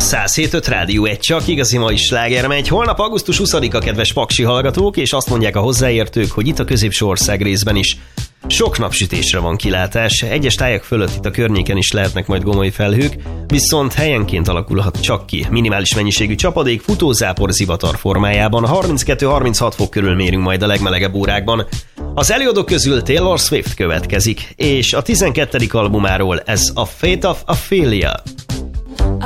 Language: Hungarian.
107.5 Rádió, egy csak igazi mai sláger megy. Holnap augusztus 20-a, kedves paksi hallgatók, és azt mondják a hozzáértők, hogy itt a középső ország részben is sok napsütésre van kilátás. Egyes tájak fölött itt a környéken is lehetnek majd gomoly felhők, viszont helyenként alakulhat csak ki minimális mennyiségű csapadék futózápor zivatar formájában. 32-36 fok körül mérünk majd a legmelegebb órákban. Az előadók közül Taylor Swift következik, és a 12. albumáról ez a Fate of Ophelia.